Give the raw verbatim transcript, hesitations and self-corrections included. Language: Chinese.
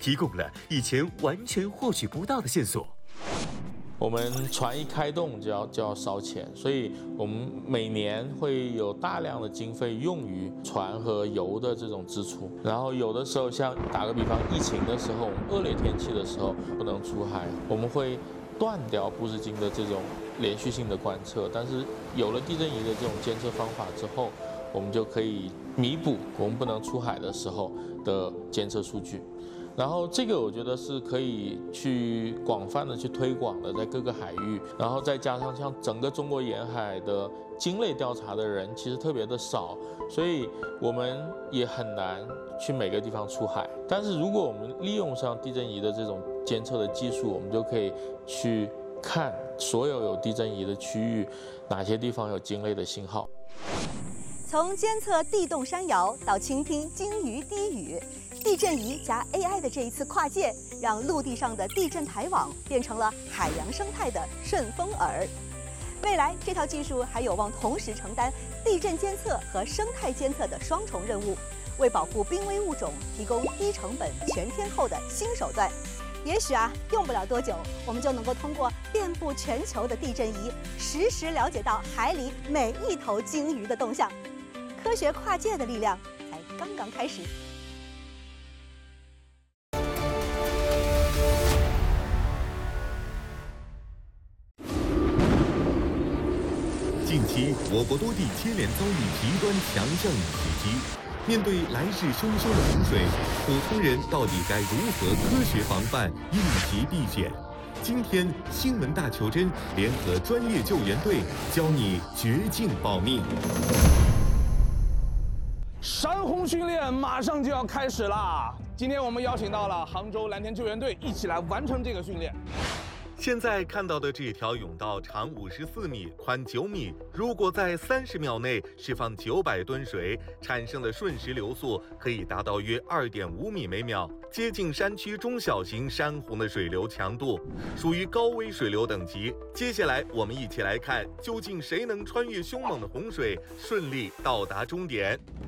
提供了以前完全获取不到的线索。 我们船一开动就要就要烧钱，所以我们每年会有大量的经费用于船和油的这种支出。然后有的时候，像打个比方，疫情的时候，我们恶劣天气的时候不能出海，我们会断掉布氏鲸的这种连续性的观测。但是有了地震仪的这种监测方法之后，我们就可以弥补我们不能出海的时候的监测数据。然后这个我觉得是可以去广泛的去推广的，在各个海域，然后再加上像整个中国沿海的鲸类调查的人其实特别的少，所以我们也很难去每个地方出海。但是如果我们利用上地震仪的这种监测的技术，我们就可以去看所有有地震仪的区域，哪些地方有鲸类的信号。 从监测地动山摇到倾听鲸鱼低语，地震仪加 A I 的这一次跨界，让陆地上的地震台网变成了海洋生态的顺风耳。未来这套技术还有望同时承担地震监测和生态监测的双重任务，为保护濒危物种提供低成本全天候的新手段。也许啊，用不了多久，我们就能够通过遍布全球的地震仪，实时了解到海里每一头鲸鱼的动向。科学跨界的力量才刚刚开始。 近期，我国多地接连遭遇极端强降雨袭击，面对来势汹汹的洪水，普通人到底该如何科学防范、应急避险？今天，新闻大求真联合专业救援队，教你绝境保命。 山洪训练马上就要开始啦！今天我们邀请到了杭州蓝天救援队，一起来完成这个训练。 现在看到的这条甬道长五十四米，宽九米。如果在三十秒内释放九百吨水，产生的瞬时流速可以达到约二点五米每秒，接近山区中小型山洪的水流强度，属于高危水流等级。接下来，我们一起来看，究竟谁能穿越凶猛的洪水，顺利到达终点？